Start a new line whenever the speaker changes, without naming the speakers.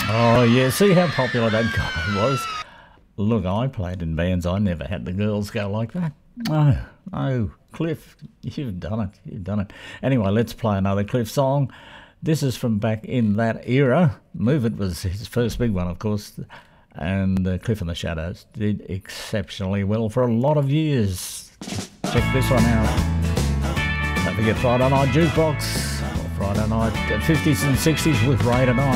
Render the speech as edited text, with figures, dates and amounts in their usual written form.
Oh, yeah, see how popular that guy was? Look, I played in bands. I never had the girls go like that. No, no, Cliff, you've done it. You've done it. Anyway, let's play another Cliff song. This is from back in that era. Move It was his first big one, of course. And Cliff and the Shadows did exceptionally well for a lot of years. Check this one out. Don't forget Friday Night Jukebox. Friday night 50s and 60s with Ray tonight.